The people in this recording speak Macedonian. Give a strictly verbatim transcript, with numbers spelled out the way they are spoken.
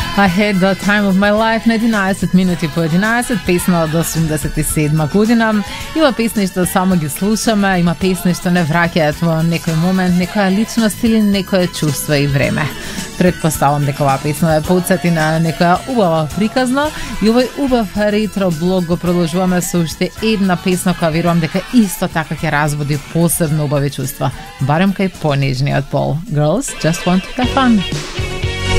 I had the time of my life на единаесет минути по единаесет, песна од осумдесет и седма година. Има песни што само ги слушаме, има песни што не враќаат во некој момент, некоја личност или некое чувство и време. Предпоставам дека оваа песна е подсети на некоја убава приказна и овој убав ретро блог го продолжуваме со уште една песна која верувам дека исто така ќе разбуди посебно убави чувства, барем кај понежниот пол. Girls just want to have fun.